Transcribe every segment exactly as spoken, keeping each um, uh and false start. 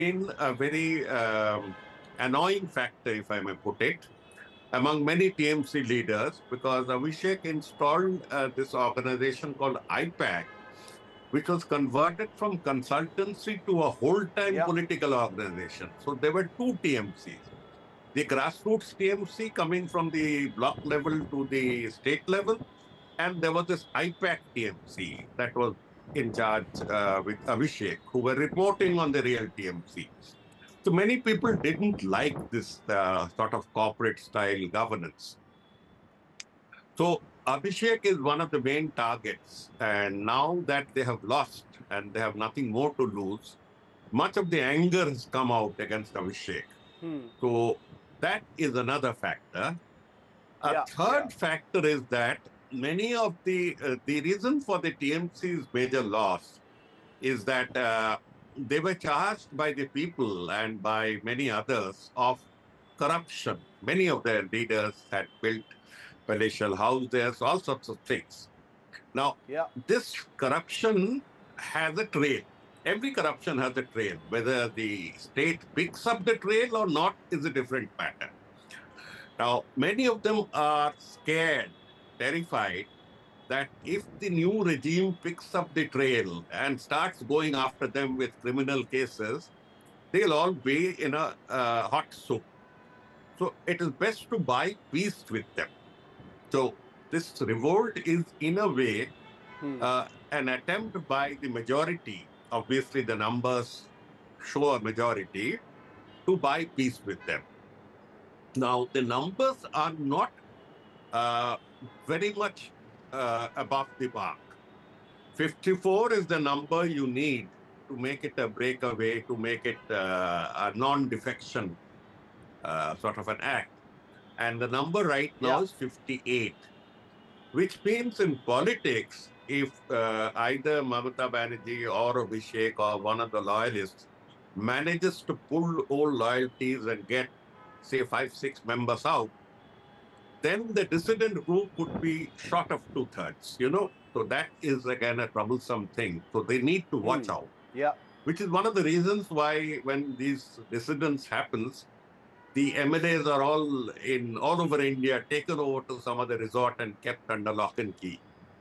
been a very um, annoying factor, if I may put it, among many T M C leaders because Abhishek installed uh, this organization called IPAC, which was converted from consultancy to a whole-time Yeah. political organization. So there were two T M Cs. The grassroots T M C coming from the block level to the state level, and there was this IPAC T M C that was in charge uh, with Abhishek, who were reporting on the real T M C. So many people didn't like this uh, sort of corporate style governance. So Abhishek is one of the main targets. And now that they have lost and they have nothing more to lose, much of the anger has come out against Abhishek. Hmm. So that is another factor. A Yeah. Yeah. third factor is that many of the uh, the reason for the T M C's major loss is that uh, they were charged by the people and by many others of corruption. Many of their leaders had built palatial houses, all sorts of things. Now, Yeah. this corruption has a trail. Every corruption has a trail. Whether the state picks up the trail or not is a different matter. Now, many of them are scared, terrified that if the new regime picks up the trail and starts going after them with criminal cases, they'll all be in a uh, hot soup. So it is best to buy peace with them. So this revolt is, in a way, Hmm. uh, an attempt by the majority, obviously the numbers show a majority, to buy peace with them. Now, the numbers are not uh, very much uh, above the mark. fifty-four is the number you need to make it a breakaway, to make it uh, a non-defection uh, sort of an act. And the number right now Yeah. is fifty-eight, which means in politics, if uh, either Mamata Banerjee or Abhishek or one of the loyalists manages to pull all loyalties and get, say, five, six members out, then the dissident group could be short of two thirds, you know? So that is again a troublesome thing. So they need to Hmm. watch out, Yeah. which is one of the reasons why when these dissidents happens, the M L As are all in all over India taken over to some other resort and kept under lock and key.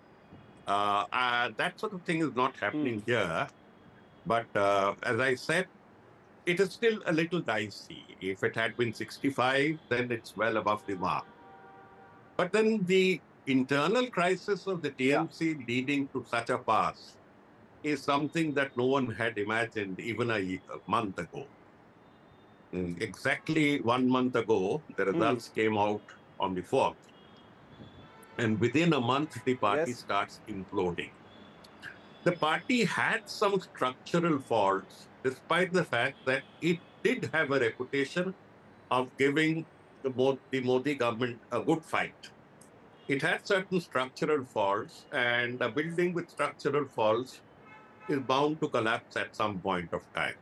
Uh, uh, that sort of thing is not Hmm. happening here. But uh, as I said, it is still a little dicey. If it had been sixty-five, then it's well above the mark. But then the internal crisis of the Yeah. T M C leading to such a pass is something that no one had imagined even a, a month ago. Mm, Exactly one month ago, the Hmm. results came out on the fourth. And within a month, the party Yes. starts imploding. The party had some structural faults, despite the fact that it did have a reputation of giving the, Mo- the Modi government a good fight. It had certain structural faults, and a building with structural faults is bound to collapse at some point of time.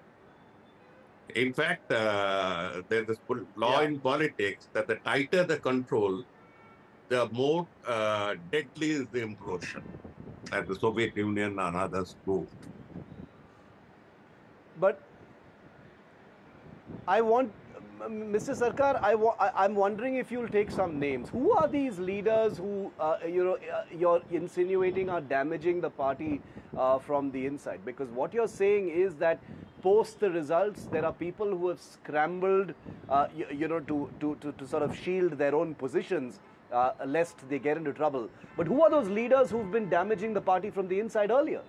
In fact, uh, there's this law Yeah. in politics that the tighter the control, the more uh, deadly is the implosion, as the Soviet Union and others proved. But I want, mister Sarkar, I wa- I, I'm wondering if you'll take some names. Who are these leaders who, uh, you know, uh, you're insinuating are damaging the party uh, from the inside? Because what you're saying is that post the results, there are people who have scrambled, uh, you, you know, to, to, to, to sort of shield their own positions uh, lest they get into trouble. But who are those leaders who've been damaging the party from the inside earlier?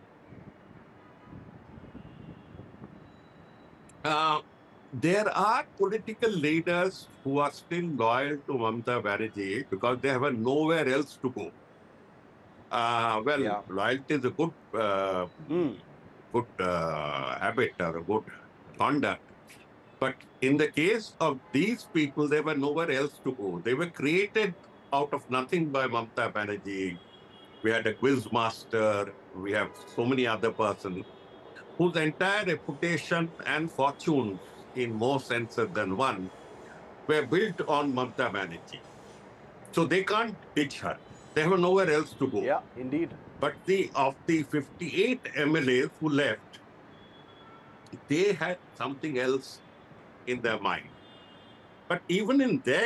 Uh, there are political leaders who are still loyal to Mamata Banerjee because they have nowhere else to go. Uh, well, Yeah. loyalty is a good, uh, Hmm. good uh, habit or a good conduct. But in the case of these people, they were nowhere else to go. They were created out of nothing by Mamata Banerjee. We had a quiz master. We have so many other persons whose entire reputation and fortunes, in more senses than one, were built on Mamata Banerjee. So they can't ditch her. They have nowhere else to go. Yeah, indeed. But the of the fifty-eight M L As who left, they had something else in their mind. But even in their